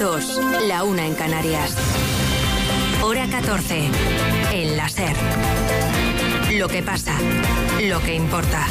2, la 1 en Canarias. Hora 14, en la SER. Lo que pasa, lo que importa.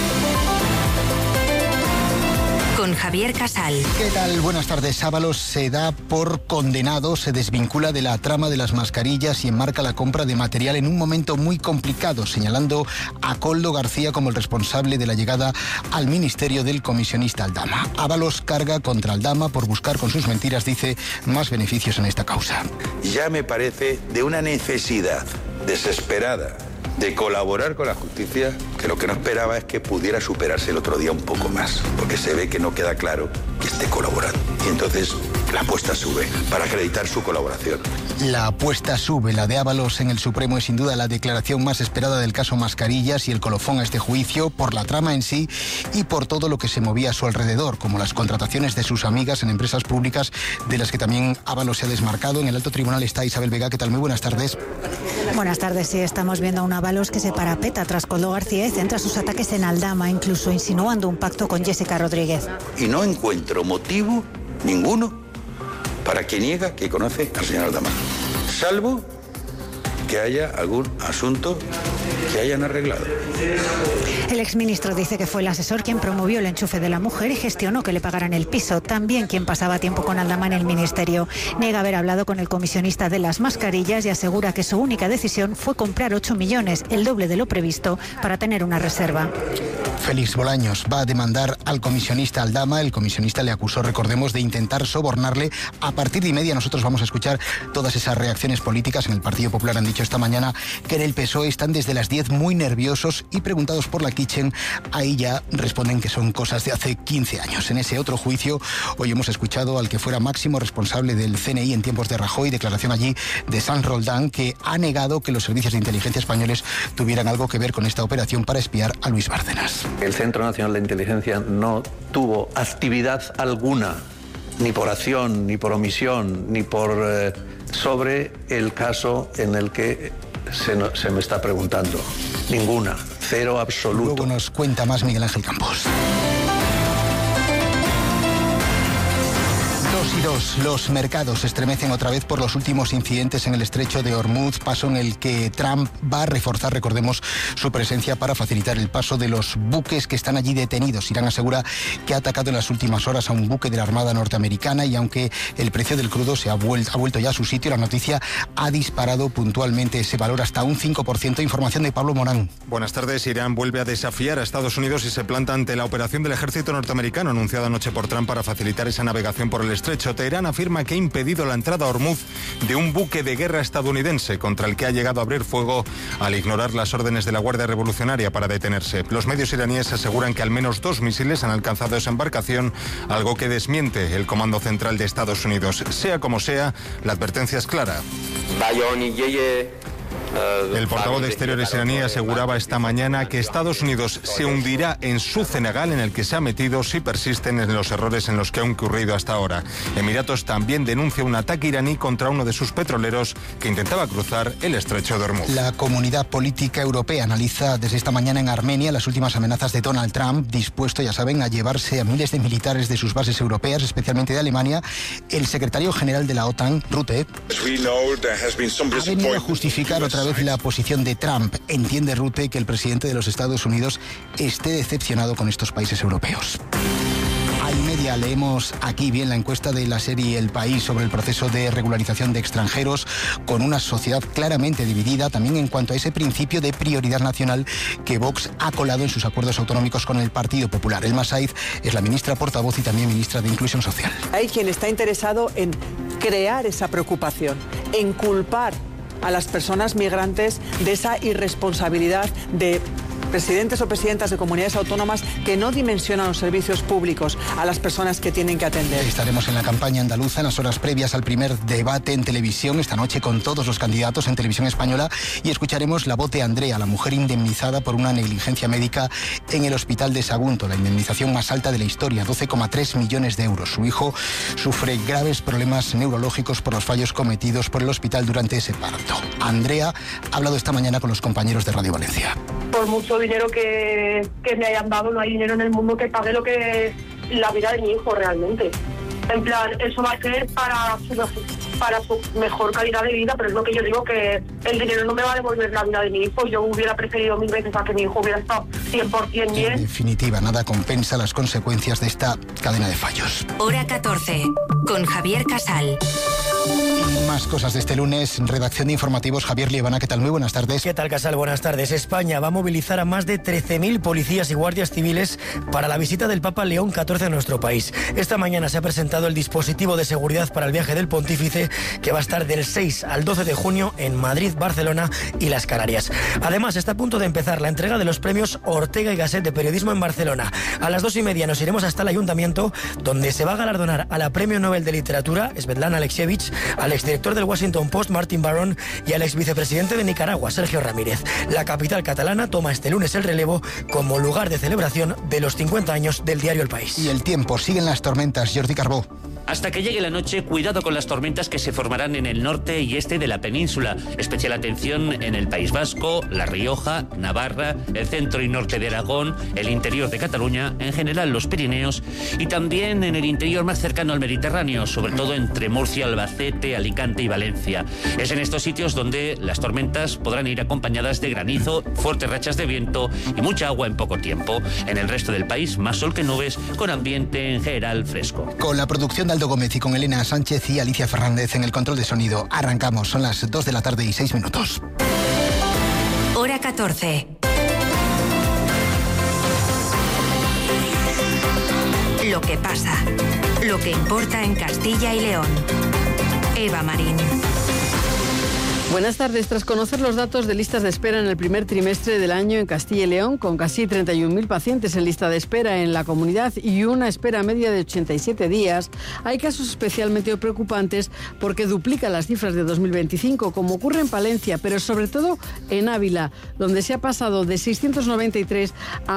Con Javier Casal. ¿Qué tal? Buenas tardes. Ábalos se da por condenado, se desvincula de la trama de las mascarillas y enmarca la compra de material en un momento muy complicado, señalando a Koldo García como el responsable de la llegada al ministerio del comisionista Aldama. Ábalos carga contra Aldama por buscar con sus mentiras, dice, más beneficios en esta causa. Ya me parece de una necesidad desesperada de colaborar con la justicia, que lo que no esperaba es que pudiera superarse el otro día un poco más, porque se ve que no queda claro que esté colaborando. Y entonces la apuesta sube para acreditar su colaboración. La apuesta sube. La de Ábalos en el Supremo es sin duda la declaración más esperada del caso Mascarillas y el colofón a este juicio, por la trama en sí y por todo lo que se movía a su alrededor, como las contrataciones de sus amigas en empresas públicas, de las que también Ábalos se ha desmarcado. En el alto tribunal está Isabel Vega. ¿Qué tal? Muy buenas tardes. Buenas tardes. Sí, estamos viendo a un Ábalos que se parapeta tras Koldo García y centra sus ataques en Aldama, incluso insinuando un pacto con Jessica Rodríguez. Y no encuentro motivo ninguno para que niega que conoce al señor Aldama, salvo que haya algún asunto que hayan arreglado. El exministro dice que fue el asesor quien promovió el enchufe de la mujer y gestionó que le pagaran el piso, también quien pasaba tiempo con Aldama en el ministerio. Niega haber hablado con el comisionista de las mascarillas y asegura que su única decisión fue comprar 8 millones, el doble de lo previsto, para tener una reserva. Félix Bolaños va a demandar al comisionista Aldama. El comisionista le acusó, recordemos, de intentar sobornarle. A partir de 1:30 nosotros vamos a escuchar todas esas reacciones políticas. En el Partido Popular han dicho esta mañana que en el PSOE están desde las 10 muy nerviosos y preguntados por la Kitchen, ahí ya responden que son cosas de hace 15 años. En ese otro juicio, hoy hemos escuchado al que fuera máximo responsable del CNI en tiempos de Rajoy, declaración allí de Sanz Roldán, que ha negado que los servicios de inteligencia españoles tuvieran algo que ver con esta operación para espiar a Luis Bárcenas. El Centro Nacional de Inteligencia no tuvo actividad alguna, ni por acción, ni por omisión, ni por sobre el caso en el que se me está preguntando. Ninguna, cero absoluto. Luego nos cuenta más Miguel Ángel Campos. 2:02. Los mercados se estremecen otra vez por los últimos incidentes en el estrecho de Hormuz, paso en el que Trump va a reforzar, recordemos, su presencia para facilitar el paso de los buques que están allí detenidos. Irán asegura que ha atacado en las últimas horas a un buque de la Armada norteamericana y aunque el precio del crudo ha vuelto ya a su sitio, la noticia ha disparado puntualmente ese valor hasta un 5%. Información de Pablo Morán. Buenas tardes. Irán vuelve a desafiar a Estados Unidos y se planta ante la operación del ejército norteamericano anunciada anoche por Trump para facilitar esa navegación por el estrecho. Teherán afirma que ha impedido la entrada a Hormuz de un buque de guerra estadounidense contra el que ha llegado a abrir fuego al ignorar las órdenes de la Guardia Revolucionaria para detenerse. Los medios iraníes aseguran que al menos 2 misiles han alcanzado esa embarcación, algo que desmiente el Comando Central de Estados Unidos. Sea como sea, la advertencia es clara. El portavoz de Exteriores iraní aseguraba esta mañana que Estados Unidos se hundirá en su cenagal en el que se ha metido si persisten en los errores en los que ha incurrido hasta ahora. Emiratos también denuncia un ataque iraní contra uno de sus petroleros que intentaba cruzar el estrecho de Hormuz. La comunidad política europea analiza desde esta mañana en Armenia las últimas amenazas de Donald Trump, dispuesto, ya saben, a llevarse a miles de militares de sus bases europeas, especialmente de Alemania. El secretario general de la OTAN, Rutte, ha venido a justificar otra vez la posición de Trump. Entiende Rutte que el presidente de los Estados Unidos esté decepcionado con estos países europeos. A 1:30 leemos aquí bien la encuesta de la serie El País sobre el proceso de regularización de extranjeros, con una sociedad claramente dividida también en cuanto a ese principio de prioridad nacional que Vox ha colado en sus acuerdos autonómicos con el Partido Popular. Elma Saiz es la ministra portavoz y también ministra de Inclusión Social. Hay quien está interesado en crear esa preocupación, en culpar a las personas migrantes de esa irresponsabilidad de presidentes o presidentas de comunidades autónomas que no dimensionan los servicios públicos a las personas que tienen que atender. Estaremos en la campaña andaluza en las horas previas al primer debate en televisión esta noche con todos los candidatos en Televisión Española y escucharemos la voz de Andrea, la mujer indemnizada por una negligencia médica en el hospital de Sagunto, la indemnización más alta de la historia, 12,3 millones de euros. Su hijo sufre graves problemas neurológicos por los fallos cometidos por el hospital durante ese parto. Andrea ha hablado esta mañana con los compañeros de Radio Valencia. Por mucho dinero que me hayan dado, no hay dinero en el mundo que pague lo que la vida de mi hijo realmente. En plan, eso va a ser para su mejor calidad de vida, pero es lo que yo digo, que el dinero no me va a devolver la vida de mi hijo. Yo hubiera preferido 1000 veces a que mi hijo hubiera estado 100% bien. En definitiva, nada compensa las consecuencias de esta cadena de fallos. Hora 14, con Javier Casal. Y más cosas de este lunes, redacción de informativos, Javier Liebana, ¿qué tal? Muy buenas tardes. ¿Qué tal, Casal? Buenas tardes. España va a movilizar a más de 13.000 policías y guardias civiles para la visita del Papa León XIV a nuestro país. Esta mañana se ha presentado el dispositivo de seguridad para el viaje del pontífice, que va a estar del 6 al 12 de junio en Madrid, Barcelona y las Canarias. Además, está a punto de empezar la entrega de los premios Ortega y Gasset de periodismo en Barcelona. A las 2:30 nos iremos hasta el ayuntamiento, donde se va a galardonar a la Premio Nobel de Literatura, Svetlana Alexievich, al exdirector del Washington Post, Martin Baron, y al exvicepresidente de Nicaragua, Sergio Ramírez. La capital catalana toma este lunes el relevo como lugar de celebración de los 50 años del diario El País. Y el tiempo, siguen las tormentas, Jordi Carbó. Hasta que llegue la noche, cuidado con las tormentas que se formarán en el norte y este de la península. Especial atención en el País Vasco, La Rioja, Navarra, el centro y norte de Aragón, el interior de Cataluña, en general los Pirineos y también en el interior más cercano al Mediterráneo, sobre todo entre Murcia, Albacete, Alicante y Valencia. Es en estos sitios donde las tormentas podrán ir acompañadas de granizo, fuertes rachas de viento y mucha agua en poco tiempo. En el resto del país, más sol que nubes, con ambiente en general fresco. Con la producción de Aldo Gómez y con Elena Sánchez y Alicia Fernández en el control de sonido. Arrancamos, son las 2 de la tarde y 6 minutos. Hora 14. Lo que pasa, lo que importa en Castilla y León. Eva Marín. Buenas tardes. Tras conocer los datos de listas de espera en el primer trimestre del año en Castilla y León, con casi 31.000 pacientes en lista de espera en la comunidad y una espera media de 87 días, hay casos especialmente preocupantes porque duplican las cifras de 2025, como ocurre en Palencia, pero sobre todo en Ávila, donde se ha pasado de 693 a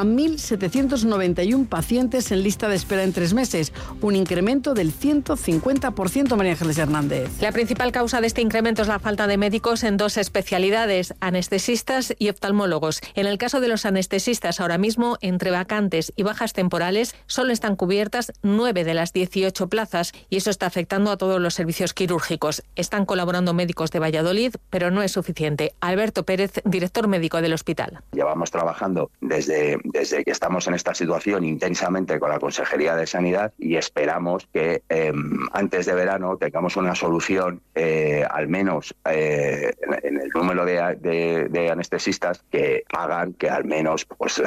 1.791 pacientes en lista de espera en 3 meses, un incremento del 150%, María Ángeles Hernández. La principal causa de este incremento es la falta de médicos en 2 especialidades, anestesistas y oftalmólogos. En el caso de los anestesistas, ahora mismo, entre vacantes y bajas temporales, solo están cubiertas 9 de las 18 plazas y eso está afectando a todos los servicios quirúrgicos. Están colaborando médicos de Valladolid, pero no es suficiente. Alberto Pérez, director médico del hospital. Llevamos trabajando desde que estamos en esta situación intensamente con la Consejería de Sanidad y esperamos que antes de verano tengamos una solución, al menos en el número de anestesistas, que hagan que al menos pues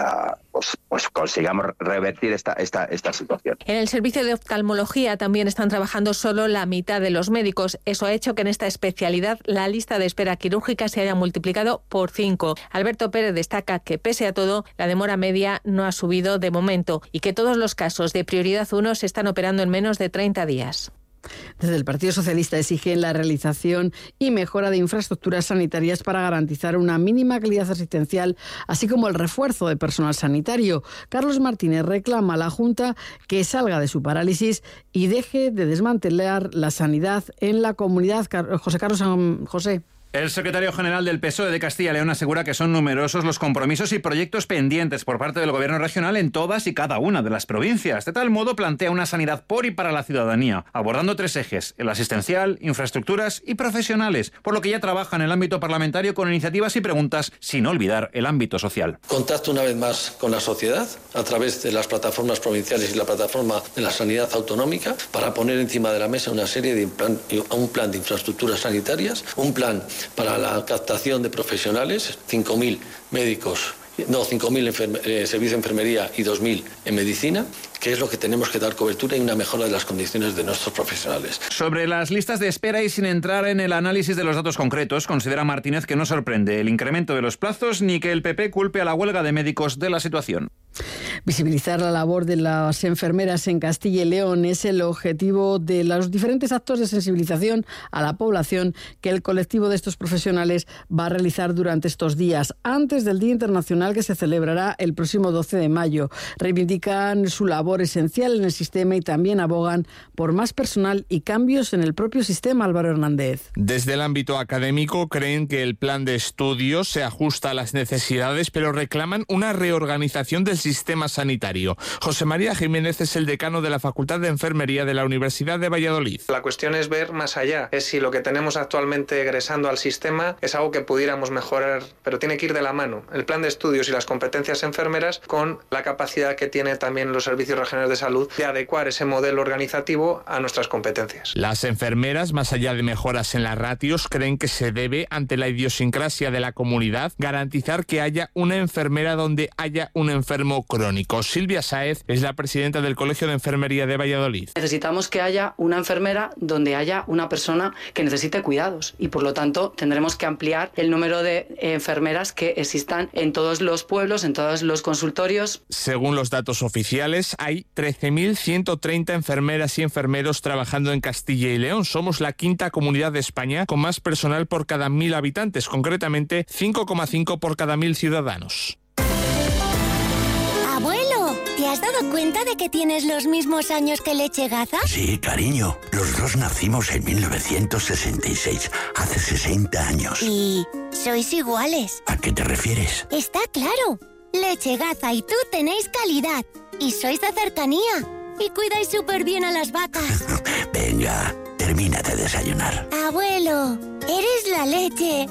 consigamos revertir esta situación. En el servicio de oftalmología también están trabajando solo la mitad de los médicos. Eso ha hecho que en esta especialidad la lista de espera quirúrgica se haya multiplicado por 5. Alberto Pérez destaca que, pese a todo, la demora media no ha subido de momento y que todos los casos de prioridad 1 se están operando en menos de 30 días. Desde el Partido Socialista exigen la realización y mejora de infraestructuras sanitarias para garantizar una mínima calidad asistencial, así como el refuerzo de personal sanitario. Carlos Martínez reclama a la Junta que salga de su parálisis y deje de desmantelar la sanidad en la comunidad. José Carlos José. El secretario general del PSOE de Castilla y León asegura que son numerosos los compromisos y proyectos pendientes por parte del gobierno regional en todas y cada una de las provincias. De tal modo, plantea una sanidad por y para la ciudadanía, abordando 3 ejes: el asistencial, infraestructuras y profesionales, por lo que ya trabaja en el ámbito parlamentario con iniciativas y preguntas, sin olvidar el ámbito social. Contacto una vez más con la sociedad a través de las plataformas provinciales y la plataforma de la sanidad autonómica para poner encima de la mesa una serie de un plan de infraestructuras sanitarias, un plan para la captación de profesionales, 5.000 médicos, 5.000 servicios de enfermería y 2.000 en medicina, que es lo que tenemos que dar cobertura y una mejora de las condiciones de nuestros profesionales. Sobre las listas de espera y sin entrar en el análisis de los datos concretos, considera Martínez que no sorprende el incremento de los plazos ni que el PP culpe a la huelga de médicos de la situación. Visibilizar la labor de las enfermeras en Castilla y León es el objetivo de los diferentes actos de sensibilización a la población que el colectivo de estos profesionales va a realizar durante estos días, antes del Día Internacional que se celebrará el próximo 12 de mayo. Reivindican su labor esencial en el sistema y también abogan por más personal y cambios en el propio sistema. Álvaro Hernández. Desde el ámbito académico creen que el plan de estudios se ajusta a las necesidades, pero reclaman una reorganización del sistema sanitario. José María Jiménez es el decano de la Facultad de Enfermería de la Universidad de Valladolid. La cuestión es ver más allá, es si lo que tenemos actualmente egresando al sistema es algo que pudiéramos mejorar, pero tiene que ir de la mano el plan de estudios y las competencias enfermeras con la capacidad que tiene también los servicios regionales de salud de adecuar ese modelo organizativo a nuestras competencias. Las enfermeras, más allá de mejoras en las ratios, creen que se debe, ante la idiosincrasia de la comunidad, garantizar que haya una enfermera donde haya un enfermo crónico. Silvia Sáez es la presidenta del Colegio de Enfermería de Valladolid. Necesitamos que haya una enfermera donde haya una persona que necesite cuidados y, por lo tanto, tendremos que ampliar el número de enfermeras que existan en todos los pueblos, en todos los consultorios. Según los datos oficiales, hay 13.130 enfermeras y enfermeros trabajando en Castilla y León. Somos la quinta comunidad de España con más personal por cada 1.000 habitantes, concretamente 5,5 por cada 1.000 ciudadanos. Abuelo, ¿te has dado cuenta de que tienes los mismos años que Leche Gaza? Sí, cariño. Los dos nacimos en 1966, hace 60 años. ¿Y sois iguales? ¿A qué te refieres? Está claro. Leche Gaza y tú tenéis calidad. Y sois de cercanía. Y cuidáis súper bien a las vacas. Venga, termina de desayunar. Abuelo, eres la leche.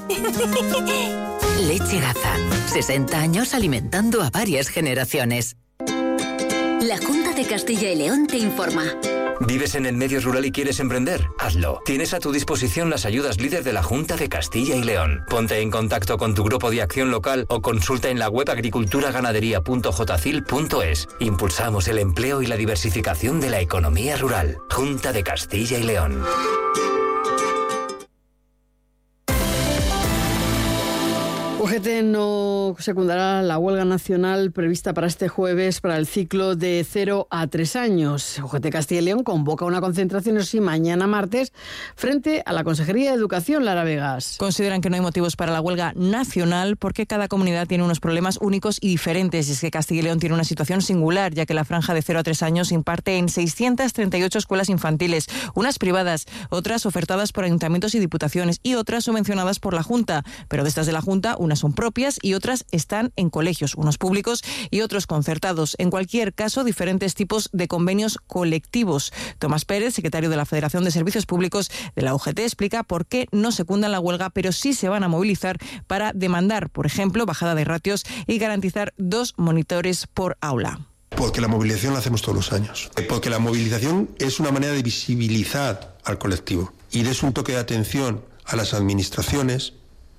Leche Gaza. 60 años alimentando a varias generaciones. La Junta de Castilla y León te informa. ¿Vives en el medio rural y quieres emprender? Hazlo. Tienes a tu disposición las ayudas líder de la Junta de Castilla y León. Ponte en contacto con tu grupo de acción local o consulta en la web agriculturaganadería.jcil.es. Impulsamos el empleo y la diversificación de la economía rural. Junta de Castilla y León. UGT no secundará la huelga nacional prevista para este jueves para el ciclo de 0 a 3 años. UGT Castilla y León convoca una concentración, eso sí, mañana martes, frente a la Consejería de Educación, Lara Vegas. Consideran que no hay motivos para la huelga nacional porque cada comunidad tiene unos problemas únicos y diferentes. Y es que Castilla y León tiene una situación singular, ya que la franja de 0 a 3 años imparte en 638 escuelas infantiles, unas privadas, otras ofertadas por ayuntamientos y diputaciones y otras subvencionadas por la Junta. Pero de estas de la Junta, unas son propias y otras están en colegios, unos públicos y otros concertados. En cualquier caso, diferentes tipos de convenios colectivos. Tomás Pérez, secretario de la Federación de Servicios Públicos de la UGT, explica por qué no secundan la huelga, pero sí se van a movilizar para demandar, por ejemplo, bajada de ratios y garantizar 2 monitores por aula. Porque la movilización la hacemos todos los años. Porque la movilización es una manera de visibilizar al colectivo y es un toque de atención a las administraciones.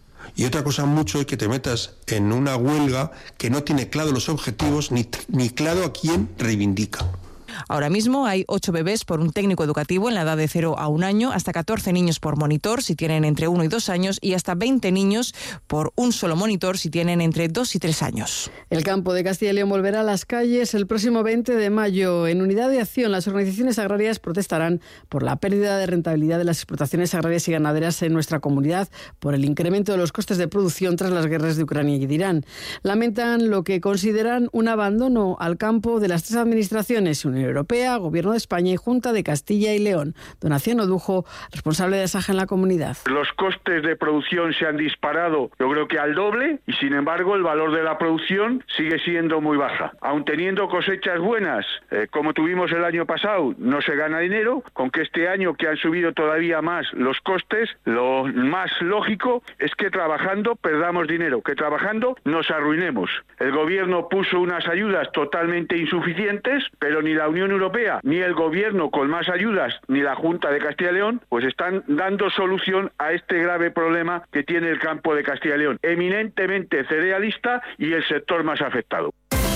Y otra cosa mucho es que te metas en una huelga que no tiene claro los objetivos ni claro a quién reivindica. Ahora mismo hay 8 bebés por un técnico educativo en la edad de 0 a 1 año, hasta 14 niños por monitor si tienen entre 1 y 2 años y hasta 20 niños por un solo monitor si tienen entre 2 y 3 años. El campo de Castilla y León volverá a las calles el próximo 20 de mayo. En Unidad de Acción, las organizaciones agrarias protestarán por la pérdida de rentabilidad de las explotaciones agrarias y ganaderas en nuestra comunidad por el incremento de los costes de producción tras las guerras de Ucrania y de Irán. Lamentan lo que consideran un abandono al campo de las 3 administraciones, Unión Europea, Gobierno de España y Junta de Castilla y León. Donación Odujo, responsable de SAJA en la comunidad. Los costes de producción se han disparado, yo creo que al doble, y sin embargo el valor de la producción sigue siendo muy baja. Aun teniendo cosechas buenas, como tuvimos el año pasado, no se gana dinero, con que este año que han subido todavía más los costes, lo más lógico es que trabajando perdamos dinero, que trabajando nos arruinemos. El gobierno puso unas ayudas totalmente insuficientes, pero ni la Unión Europea, ni el gobierno con más ayudas, ni la Junta de Castilla y León, pues están dando solución a este grave problema que tiene el campo de Castilla y León, eminentemente cerealista y el sector más afectado.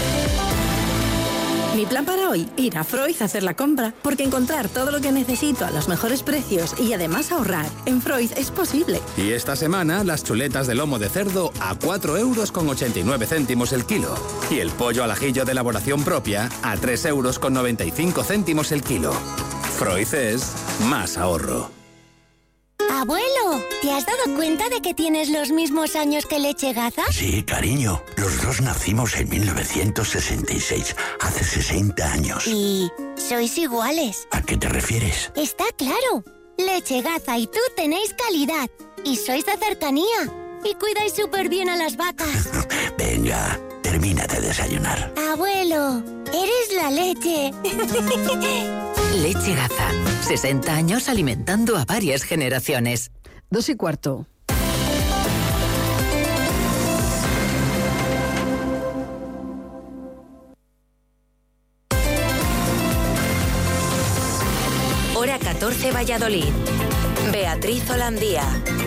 Mi plan para hoy, ir a Freud a hacer la compra, porque encontrar todo lo que necesito a los mejores precios y además ahorrar en Freud es posible. Y esta semana las chuletas de lomo de cerdo a 4,89 € el kilo. Y el pollo al ajillo de elaboración propia a 3,95 € el kilo. Freud es más ahorro. Abuelo, ¿te has dado cuenta de que tienes los mismos años que Leche Gaza? Sí, cariño. Los dos nacimos en 1966, hace 60 años. ¿Y sois iguales? ¿A qué te refieres? Está claro. Leche Gaza y tú tenéis calidad. Y sois de cercanía. Y cuidáis súper bien a las vacas. Venga, termina termina de desayunar. Abuelo, eres la leche. Leche Gaza. 60 años alimentando a varias generaciones. 2:15. Hora 14, Valladolid. Beatriz Holandía.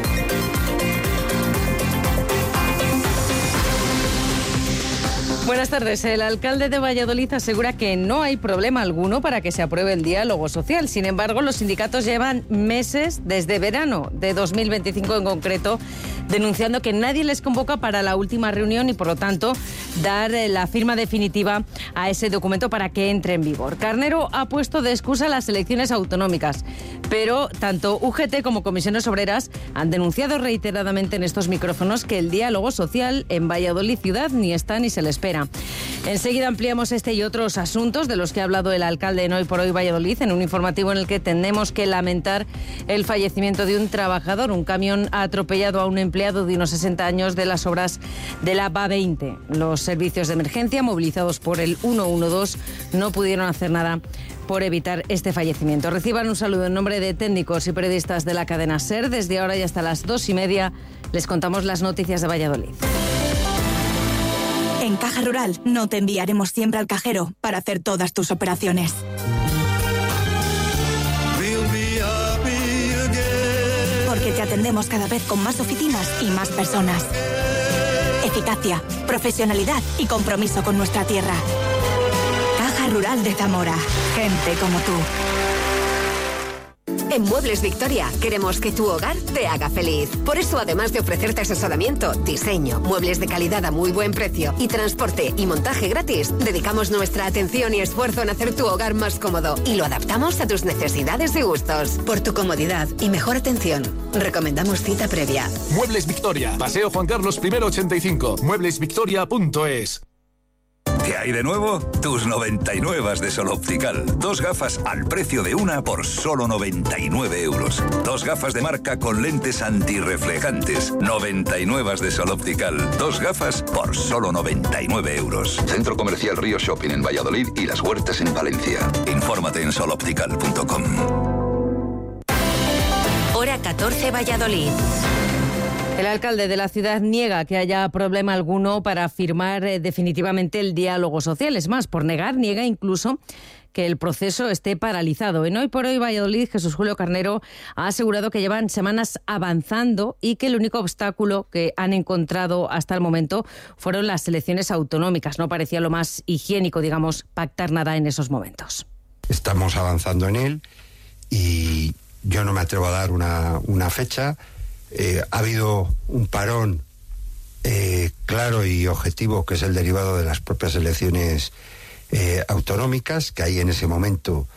Buenas tardes. El alcalde de Valladolid asegura que no hay problema alguno para que se apruebe el diálogo social. Sin embargo, los sindicatos llevan meses, desde verano de 2025 en concreto, denunciando que nadie les convoca para la última reunión y, por lo tanto, dar la firma definitiva a ese documento para que entre en vigor. Carnero ha puesto de excusa las elecciones autonómicas, pero tanto UGT como Comisiones Obreras han denunciado reiteradamente en estos micrófonos que el diálogo social en Valladolid ciudad ni está ni se le espera. Enseguida ampliamos este y otros asuntos de los que ha hablado el alcalde en Hoy por Hoy Valladolid, en un informativo en el que tenemos que lamentar el fallecimiento de un trabajador. Un camión ha atropellado a un empleado de unos 60 años de las obras de la BA20. Los servicios de emergencia, movilizados por el 112, no pudieron hacer nada por evitar este fallecimiento. Reciban un saludo en nombre de técnicos y periodistas de la cadena SER. Desde ahora y hasta las 2:30 les contamos las noticias de Valladolid. En Caja Rural no te enviaremos siempre al cajero para hacer todas tus operaciones. Porque te atendemos cada vez con más oficinas y más personas. Eficacia, profesionalidad y compromiso con nuestra tierra. Caja Rural de Zamora. Gente como tú. En Muebles Victoria queremos que tu hogar te haga feliz. Por eso, además de ofrecerte asesoramiento, diseño, muebles de calidad a muy buen precio y transporte y montaje gratis, dedicamos nuestra atención y esfuerzo en hacer tu hogar más cómodo y lo adaptamos a tus necesidades y gustos. Por tu comodidad y mejor atención, recomendamos cita previa. Muebles Victoria, Paseo Juan Carlos I 85, mueblesvictoria.es. ¿Qué hay de nuevo? Tus 99 de Sol Optical. 2 gafas al precio de una por solo 99 euros. 2 gafas de marca con lentes antirreflejantes. 99 de Sol Optical. 2 gafas por solo 99 euros. Centro Comercial Río Shopping en Valladolid y Las Huertas en Valencia. Infórmate en soloptical.com. Hora 14, Valladolid. El alcalde de la ciudad niega que haya problema alguno para firmar definitivamente el diálogo social. Es más, por negar, niega incluso que el proceso esté paralizado. En Hoy por Hoy Valladolid, Jesús Julio Carnero ha asegurado que llevan semanas avanzando y que el único obstáculo que han encontrado hasta el momento fueron las elecciones autonómicas. No parecía lo más higiénico, digamos, pactar nada en esos momentos. Estamos avanzando en él y yo no me atrevo a dar una fecha. Ha habido un parón claro y objetivo, que es el derivado de las propias elecciones autonómicas, que ahí en ese momento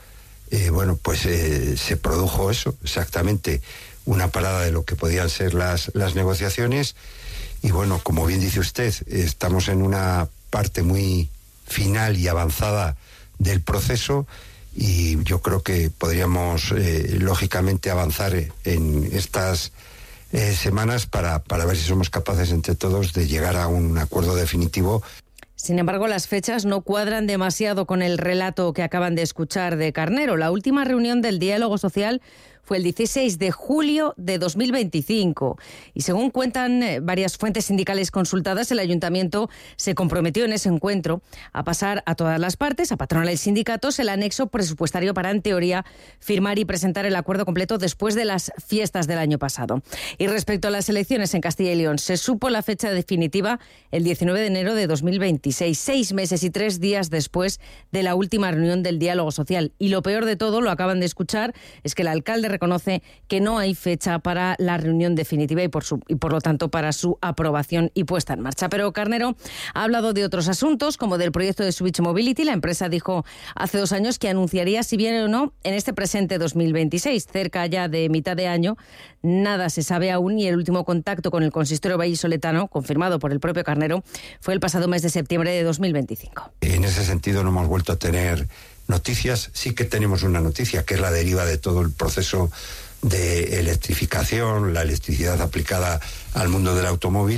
se produjo eso, exactamente una parada de lo que podían ser las negociaciones. Y bueno, como bien dice usted, estamos en una parte muy final y avanzada del proceso y yo creo que podríamos lógicamente avanzar en estas semanas para ver si somos capaces entre todos de llegar a un acuerdo definitivo. Sin embargo, las fechas no cuadran demasiado con el relato que acaban de escuchar de Carnero. La última reunión del diálogo social fue el 16 de julio de 2025 y según cuentan varias fuentes sindicales consultadas, el ayuntamiento se comprometió en ese encuentro a pasar a todas las partes, a patronal y sindicatos, el anexo presupuestario para, en teoría, firmar y presentar el acuerdo completo después de las fiestas del año pasado. Y respecto a las elecciones en Castilla y León, se supo la fecha definitiva el 19 de enero de 2026, 6 meses y 3 días después de la última reunión del diálogo social. Y lo peor de todo, lo acaban de escuchar, es que el alcalde reconoce que no hay fecha para la reunión definitiva y por lo tanto para su aprobación y puesta en marcha. Pero Carnero ha hablado de otros asuntos, como del proyecto de Switch Mobility. La empresa dijo hace 2 años que anunciaría si viene o no en este presente 2026. Cerca ya de mitad de año, nada se sabe aún y el último contacto con el consistorio vallisoletano, confirmado por el propio Carnero, fue el pasado mes de septiembre de 2025. En ese sentido no hemos vuelto a tener noticias. Sí que tenemos una noticia, que es la deriva de todo el proceso de electrificación, la electricidad aplicada al mundo del automóvil,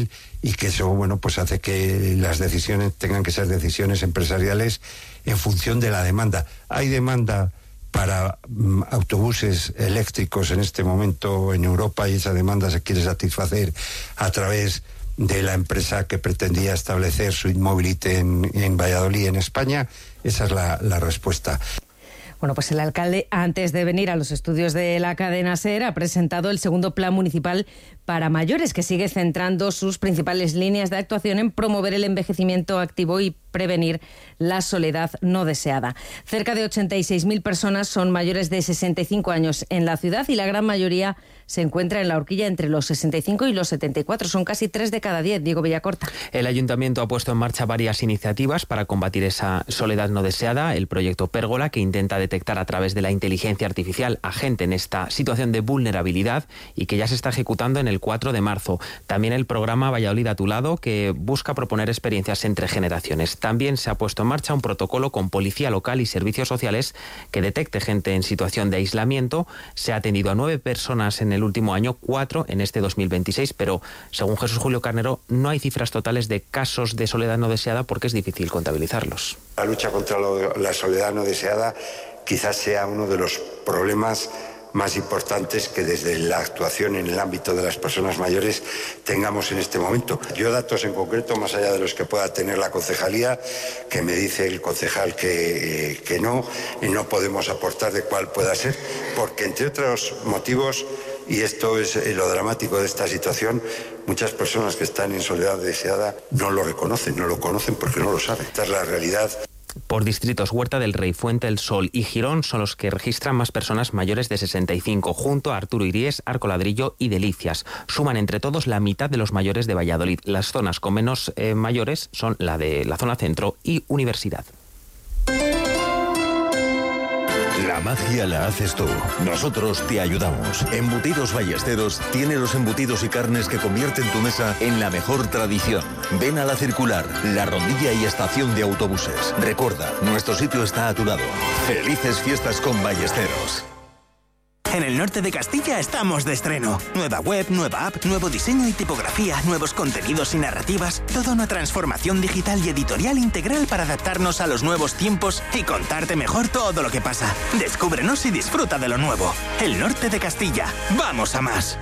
y que eso, bueno, pues hace que las decisiones tengan que ser decisiones empresariales en función de la demanda. Hay demanda para autobuses eléctricos en este momento en Europa y esa demanda se quiere satisfacer a través de la empresa que pretendía establecer su Mobility en Valladolid, en España. Esa es la respuesta. Bueno, pues el alcalde, antes de venir a los estudios de la cadena SER, ha presentado el segundo plan municipal para mayores, que sigue centrando sus principales líneas de actuación en promover el envejecimiento activo y prevenir la soledad no deseada. Cerca de 86.000 personas son mayores de 65 años en la ciudad y la gran mayoría se encuentra en la horquilla entre los 65 y los 74. Son casi 3 de cada 10. Diego Villacorta. El ayuntamiento ha puesto en marcha varias iniciativas para combatir esa soledad no deseada. El proyecto Pérgola, que intenta detectar a través de la inteligencia artificial a gente en esta situación de vulnerabilidad y que ya se está ejecutando en el 4 de marzo. También el programa Valladolid a tu lado, que busca proponer experiencias entre generaciones. También se ha puesto en marcha un protocolo con policía local y servicios sociales que detecte gente en situación de aislamiento. Se ha atendido a 9 personas en el último año, 4 en este 2026, pero según Jesús Julio Carnero no hay cifras totales de casos de soledad no deseada porque es difícil contabilizarlos. La lucha contra la soledad no deseada quizás sea uno de los problemas más importantes que desde la actuación en el ámbito de las personas mayores tengamos en este momento. Yo datos en concreto, más allá de los que pueda tener la concejalía, que me dice el concejal que no podemos aportar de cuál pueda ser, porque entre otros motivos, y esto es lo dramático de esta situación, muchas personas que están en soledad deseada no lo reconocen, no lo conocen porque no lo saben. Esta es la realidad. Por distritos, Huerta del Rey, Fuente del Sol y Girón son los que registran más personas mayores de 65, junto a Arturo Iríes, Arco Ladrillo y Delicias. Suman entre todos la mitad de los mayores de Valladolid. Las zonas con menos mayores son la de la zona centro y Universidad. La magia la haces tú. Nosotros te ayudamos. Embutidos Ballesteros tiene los embutidos y carnes que convierten tu mesa en la mejor tradición. Ven a La Circular, La Rondilla y Estación de Autobuses. Recuerda, nuestro sitio está a tu lado. Felices fiestas con Ballesteros. En el norte de Castilla estamos de estreno. Nueva web, nueva app, nuevo diseño y tipografía, nuevos contenidos y narrativas. Toda una transformación digital y editorial integral para adaptarnos a los nuevos tiempos y contarte mejor todo lo que pasa. Descúbrenos y disfruta de lo nuevo. El norte de Castilla. ¡Vamos a más!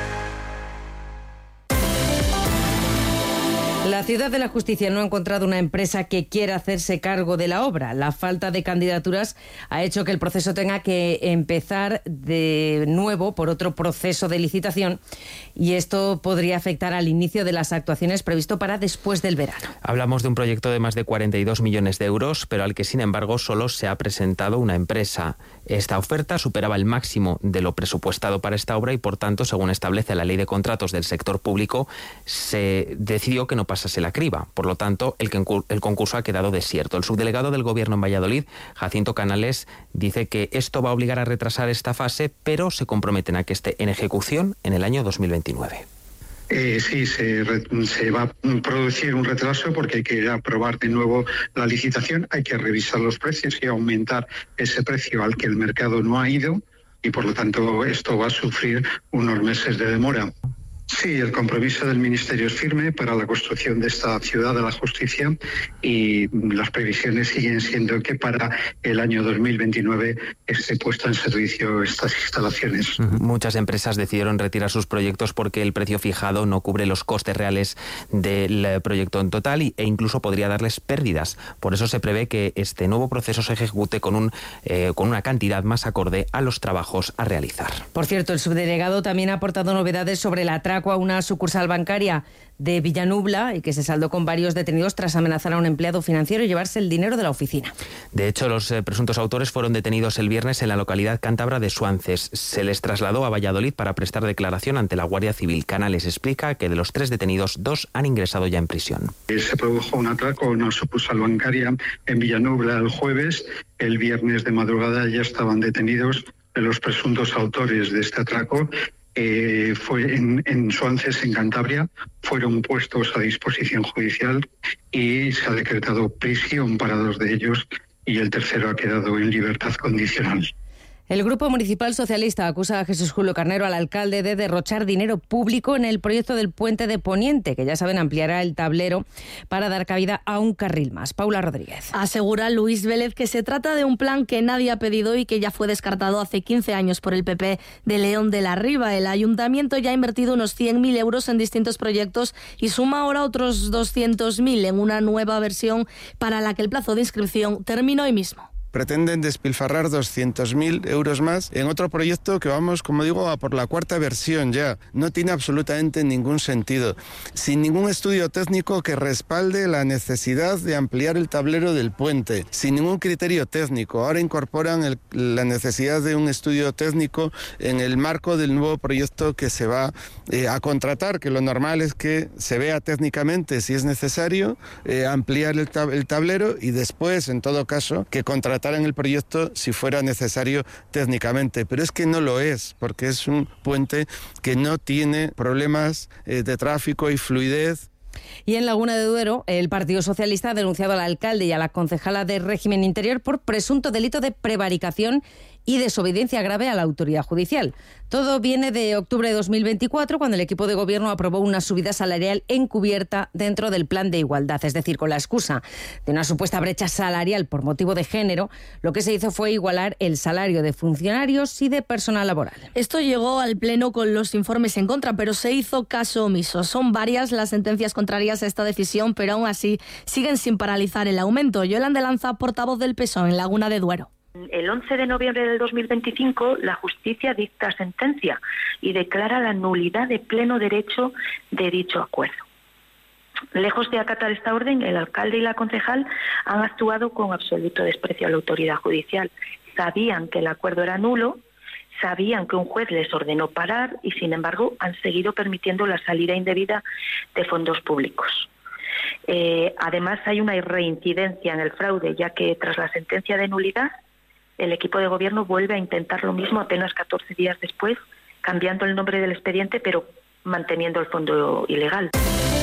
La Ciudad de la Justicia no ha encontrado una empresa que quiera hacerse cargo de la obra. La falta de candidaturas ha hecho que el proceso tenga que empezar de nuevo por otro proceso de licitación y esto podría afectar al inicio de las actuaciones previsto para después del verano. Hablamos de un proyecto de más de 42 millones de euros, pero al que sin embargo solo se ha presentado una empresa. Esta oferta superaba el máximo de lo presupuestado para esta obra y por tanto, según establece la Ley de Contratos del Sector Público, se decidió que no pasase la criba. Por lo tanto, el concurso ha quedado desierto. El subdelegado del Gobierno en Valladolid, Jacinto Canales, dice que esto va a obligar a retrasar esta fase, pero se comprometen a que esté en ejecución en el año 2029. Sí, se va a producir un retraso porque hay que aprobar de nuevo la licitación, hay que revisar los precios y aumentar ese precio al que el mercado no ha ido y por lo tanto esto va a sufrir unos meses de demora. Sí, el compromiso del Ministerio es firme para la construcción de esta Ciudad de la Justicia y las previsiones siguen siendo que para el año 2029 esté puesta en servicio estas instalaciones. Muchas empresas decidieron retirar sus proyectos porque el precio fijado no cubre los costes reales del proyecto en total e incluso podría darles pérdidas. Por eso se prevé que este nuevo proceso se ejecute con una cantidad más acorde a los trabajos a realizar. Por cierto, el subdelegado también ha aportado novedades sobre el atraco a una sucursal bancaria de Villanubla y que se saldó con varios detenidos tras amenazar a un empleado financiero y llevarse el dinero de la oficina. De hecho, los presuntos autores fueron detenidos el viernes en la localidad cántabra de Suances. Se les trasladó a Valladolid para prestar declaración ante la Guardia Civil. Canales explica que de los 3 detenidos, 2 han ingresado ya en prisión. Se produjo un atraco a una sucursal bancaria en Villanubla el jueves. El viernes de madrugada ya estaban detenidos los presuntos autores de este atraco. Fue en Suances, en Cantabria, fueron puestos a disposición judicial y se ha decretado prisión para 2 de ellos y el tercero ha quedado en libertad condicional. El Grupo Municipal Socialista acusa a Jesús Julio Carnero, al alcalde, de derrochar dinero público en el proyecto del puente de Poniente, que ya saben ampliará el tablero para dar cabida a un carril más. Paula Rodríguez. Asegura Luis Vélez que se trata de un plan que nadie ha pedido y que ya fue descartado hace 15 años por el PP de León de la Riva. El ayuntamiento ya ha invertido unos 100.000 euros en distintos proyectos y suma ahora otros 200.000 en una nueva versión para la que el plazo de inscripción termina hoy mismo. Pretenden despilfarrar 200.000 euros más en otro proyecto que vamos, como digo, a por la cuarta versión ya. No tiene absolutamente ningún sentido. Sin ningún estudio técnico que respalde la necesidad de ampliar el tablero del puente. Sin ningún criterio técnico. Ahora incorporan la necesidad de un estudio técnico en el marco del nuevo proyecto que se va a contratar, que lo normal es que se vea técnicamente si es necesario ampliar el tablero y después, en todo caso, que contratar en el proyecto si fuera necesario técnicamente, pero es que no lo es, porque es un puente que no tiene problemas de tráfico y fluidez. Y en Laguna de Duero, el Partido Socialista ha denunciado al alcalde y a la concejala de Régimen Interior por presunto delito de prevaricación y desobediencia grave a la autoridad judicial. Todo viene de octubre de 2024, cuando el equipo de gobierno aprobó una subida salarial encubierta dentro del plan de igualdad, es decir, con la excusa de una supuesta brecha salarial por motivo de género. Lo que se hizo fue igualar el salario de funcionarios y de personal laboral. Esto llegó al Pleno con los informes en contra, pero se hizo caso omiso. Son varias las sentencias contrarias a esta decisión, pero aún así siguen sin paralizar el aumento. Yolanda Lanza, portavoz del PSOE en Laguna de Duero. El 11 de noviembre del 2025, la justicia dicta sentencia y declara la nulidad de pleno derecho de dicho acuerdo. Lejos de acatar esta orden, el alcalde y la concejal han actuado con absoluto desprecio a la autoridad judicial. Sabían que el acuerdo era nulo, sabían que un juez les ordenó parar y, sin embargo, han seguido permitiendo la salida indebida de fondos públicos. Además, hay una reincidencia en el fraude, ya que tras la sentencia de nulidad, el equipo de gobierno vuelve a intentar lo mismo apenas 14 días después, cambiando el nombre del expediente, pero manteniendo el fondo ilegal.